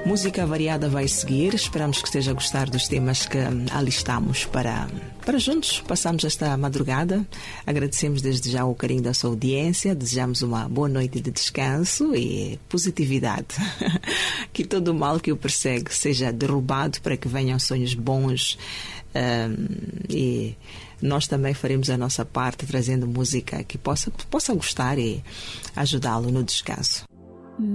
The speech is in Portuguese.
Música variada vai seguir. Esperamos que esteja a gostar dos temas que alistamos para juntos passarmos esta madrugada. Agradecemos desde já o carinho da sua audiência. Desejamos uma boa noite de descanso e positividade. Que todo o mal que o persegue seja derrubado para que venham sonhos bons. E nós também faremos a nossa parte trazendo música que possa gostar e ajudá-lo no descanso.